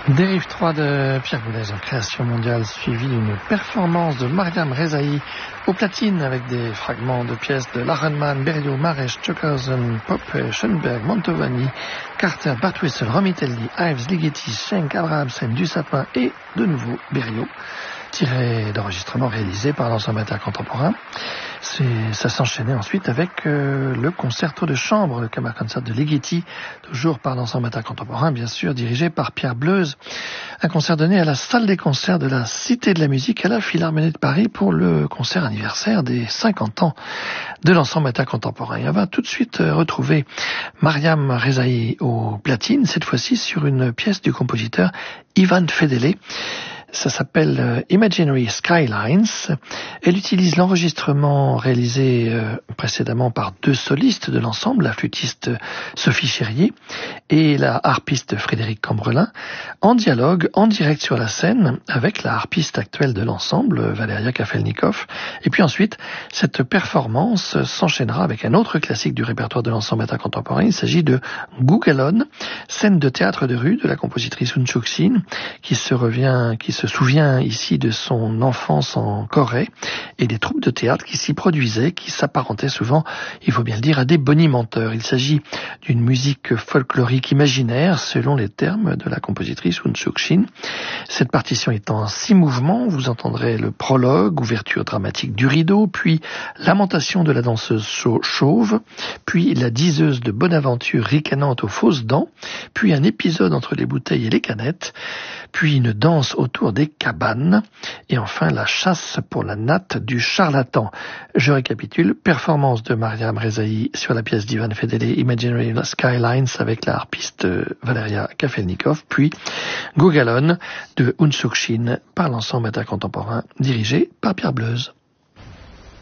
Dérive 3 de Pierre Boulez en création mondiale, suivi d'une performance de Mariam Rezaï au platine avec des fragments de pièces de Larenman, Berio, Maresch, Stockhausen, Poppe, Schoenberg, Mantovani, Carter, Bartwissel, Romitelli, Ives, Ligeti, Schenk, Abrahamsen, Dussapin et de nouveau Berio, tiré d'enregistrements réalisés par l'ensemble Mater contemporain. Ça s'enchaînait ensuite avec le concerto de chambre, le Kammerkonzert de Ligeti, toujours par l'ensemble Mater contemporain, bien sûr, dirigé par Pierre Bleuze. Un concert donné à la salle des concerts de la Cité de la Musique à la Philharmonie de Paris pour le concert anniversaire des 50 ans de l'ensemble Mater contemporain. Et on va tout de suite retrouver Mariam Rezaï au platine, cette fois-ci sur une pièce du compositeur Ivan Fedele. Ça s'appelle Imaginary Skylines. Elle utilise l'enregistrement réalisé précédemment par deux solistes de l'ensemble, la flûtiste Sophie Chérier et la harpiste Frédéric Cambrelin, en dialogue, en direct sur la scène, avec la harpiste actuelle de l'ensemble, Valeria Kafelnikov. Et puis ensuite, cette performance s'enchaînera avec un autre classique du répertoire de l'ensemble Mater contemporain. Il s'agit de Gugelon, scène de théâtre de rue de la compositrice Un Suk-sin, qui se souvient ici de son enfance en Corée et des troupes de théâtre qui s'y produisaient, qui s'apparentaient souvent, il faut bien le dire, à des bonimenteurs. Il s'agit d'une musique folklorique imaginaire, selon les termes de la compositrice Un Suk-sin. Cette partition est en 6 mouvements. Vous entendrez le prologue, ouverture dramatique du rideau, puis lamentation de la danseuse chauve, puis la diseuse de Bonaventure ricanante aux fausses dents, puis un épisode entre les bouteilles et les canettes, puis une danse autour des cabanes, et enfin la chasse pour la natte du charlatan. Je récapitule, performance de Mariam Rezaï sur la pièce d'Ivan Fedele, Imaginary Skylines, avec la harpiste Valeria Kafelnikov, puis Gugelon de Un Suk-sin par l'ensemble Mater contemporain, dirigé par Pierre Bleuze.